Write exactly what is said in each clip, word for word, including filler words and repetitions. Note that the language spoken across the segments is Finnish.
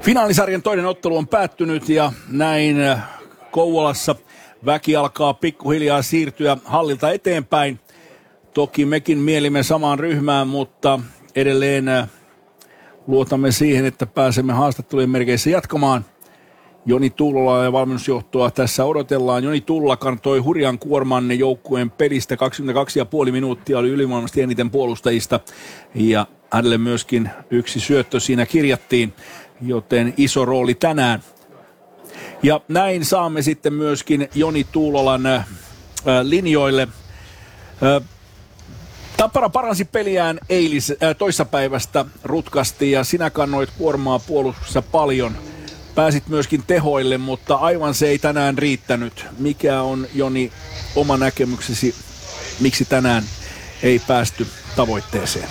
Finaalisarjan toinen ottelu on päättynyt ja näin Kouvolassa väki alkaa pikkuhiljaa siirtyä hallilta eteenpäin. Toki mekin mielimme samaan ryhmään, mutta edelleen luotamme siihen, että pääsemme haastattelujen merkeissä jatkamaan. Joni Tuulola ja valmennusjohtoa tässä odotellaan. Joni Tuulola kantoi hurjan kuorman joukkueen pelistä. kaksikymmentäkaksi pilkku viisi minuuttia oli ylivoimaisesti eniten puolustajista. Ja hänelle myöskin yksi syöttö siinä kirjattiin, joten iso rooli tänään. Ja näin saamme sitten myöskin Joni Tuulolan äh, linjoille. Äh, Tappara paransi peliään eilis, äh, toissapäivästä rutkasti ja sinä kannoit kuormaa puolustuksessa paljon. Pääsit myöskin tehoille, mutta aivan se ei tänään riittänyt. Mikä on, Joni, oma näkemyksesi, miksi tänään ei päästy tavoitteeseen?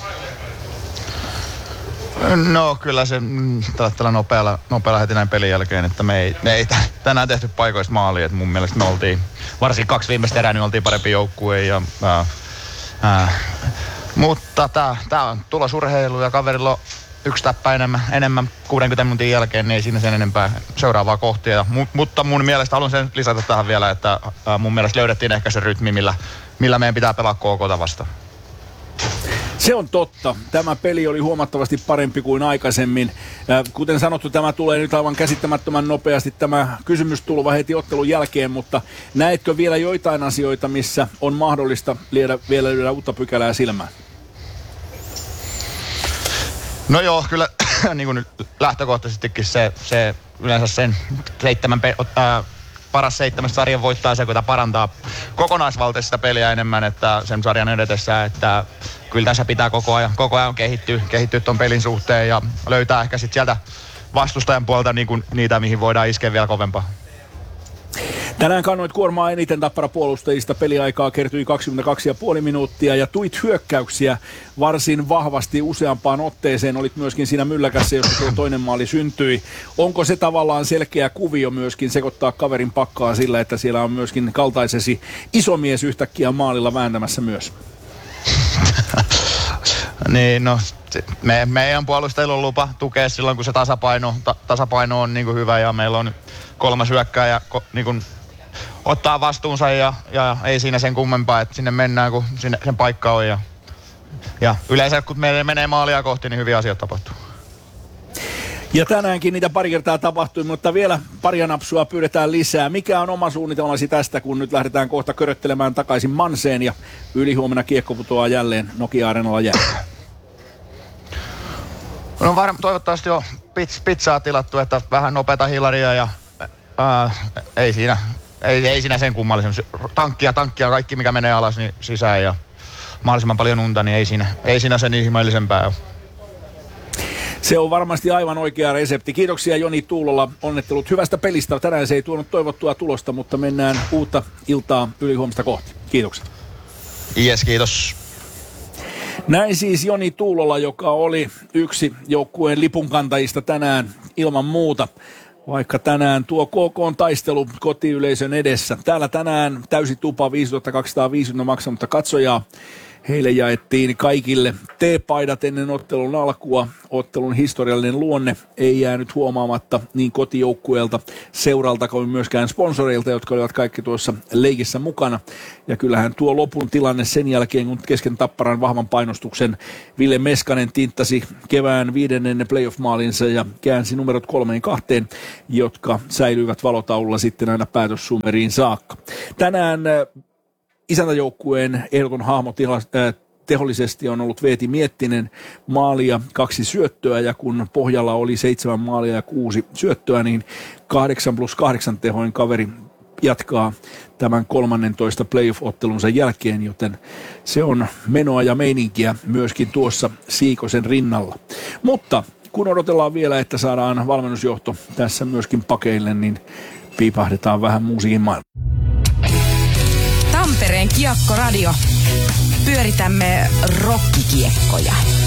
No kyllä se tällä nopealla, nopealla heti näin pelin jälkeen, että me ei, me ei tänään tehty paikoista maalia. Että mun mielestä me oltiin, varsinkin kaksi viimeistä erää, niin oltiin parempi joukkue. Ja, ää, ää, mutta tää, tää on tulosurheilu ja kaverilla on yksi täppä enemmän, enemmän kuudenkymmenen minuutin jälkeen, niin ei siinä sen enempää seuraavaa kohtia. Ja, mu, mutta mun mielestä haluan sen lisätä tähän vielä, että ää, mun mielestä löydettiin ehkä se rytmi, millä, millä meidän pitää pelaa K K:ta vastaan. Se on totta. Tämä peli oli huomattavasti parempi kuin aikaisemmin. Kuten sanottu, tämä tulee nyt aivan käsittämättömän nopeasti tämä kysymystulva heti ottelun jälkeen, mutta näetkö vielä joitain asioita, missä on mahdollista liedä, vielä lyödä uutta pykälää silmään? No joo, kyllä niin kuin lähtökohtaisestikin se, se yleensä sen seitsemän pe- äh, paras seitsemästä sarjan voittaa se, kun tämä parantaa kokonaisvaltaista peliä enemmän, että sen sarjan edetessä, että kyllä tässä pitää koko ajan, koko ajan kehittyä, kehittyä ton pelin suhteen ja löytää ehkä sitten sieltä vastustajan puolelta niin kuin niitä, mihin voidaan iskeä vielä kovempaa. Tänään kannoit kuormaa eniten Tappara puolustajista. Peliaikaa kertyi kaksikymmentäkaksi pilkku viisi minuuttia ja tuit hyökkäyksiä varsin vahvasti useampaan otteeseen. Olit myöskin siinä mylläkässä, jossa tuo toinen maali syntyi. Onko se tavallaan selkeä kuvio myöskin sekoittaa kaverin pakkaa sillä, että siellä on myöskin kaltaisesi isomies yhtäkkiä maalilla vääntämässä myös? Niin, no me, meidän puolustajilla on lupa tukea silloin, kun se tasapaino, ta, tasapaino on niin kuin hyvä ja meillä on kolmas hyökkääjä ko, niin kuin ottaa vastuunsa ja, ja ei siinä sen kummempaa, että sinne mennään, kun sinne sen paikka on. Ja, ja yleensä, kun meille menee maalia kohti, niin hyviä asioita tapahtuu. Ja tänäänkin niitä pari kertaa tapahtui, mutta vielä paria napsua pyydetään lisää. Mikä on oma suunnitelmasi tästä, kun nyt lähdetään kohta köröttelemään takaisin Manseen ja ylihuomenna kiekko putoaa jälleen Nokia-areenalla jälleen? No varmaan toivottavasti on pizzaa tilattu, että vähän nopeata hilaria ja ää, ei siinä, ei, ei siinä sen kummallisen. Tankkia, tankkia, kaikki mikä menee alas niin sisään ja mahdollisimman paljon unta, niin ei siinä, ei siinä sen ihmeellisempää ole. Se on varmasti aivan oikea resepti. Kiitoksia Joni Tuulola. Onnettelut hyvästä pelistä. Tänään se ei tuonut toivottua tulosta, mutta mennään uutta iltaa ylihuomista kohti. Kiitokset. Yes, kiitos. Näin siis Joni Tuulola, joka oli yksi joukkueen lipunkantajista tänään ilman muuta. Vaikka tänään tuo K K:n taistelu kotiyleisön edessä. Täällä tänään täysi tupa viisituhatta kaksisataaviisikymmentä maksanutta katsojaa. Heille jaettiin kaikille T-paidat ennen ottelun alkua. Ottelun historiallinen luonne ei jäänyt huomaamatta niin kotijoukkueelta, seuralta kuin myöskään sponsoreilta, jotka olivat kaikki tuossa leikissä mukana. Ja kyllähän tuo lopun tilanne sen jälkeen, kun kesken Tapparan vahvan painostuksen Ville Meskanen tinttasi kevään viidennen playoff-maalinsa ja käänsi numerot kolmeen kahteen, jotka säilyivät valotaululla sitten aina päätössumeriin saakka. Tänään isäntäjoukkueen ehdoton hahmo äh, tehollisesti on ollut Veeti Miettinen, maalia kaksi syöttöä ja kun pohjalla oli seitsemän maalia ja kuusi syöttöä, niin kahdeksan plus kahdeksan tehoin kaveri jatkaa tämän kolmannentoista playoff-ottelunsa jälkeen, joten se on menoa ja meininkiä myöskin tuossa Siikosen rinnalla. Mutta kun odotellaan vielä, että saadaan valmennusjohto tässä myöskin pakeille, niin piipahdetaan vähän musiikin maailmaan. Tampereen Kiekko Radio. Pyöritämme rokkikiekkoja.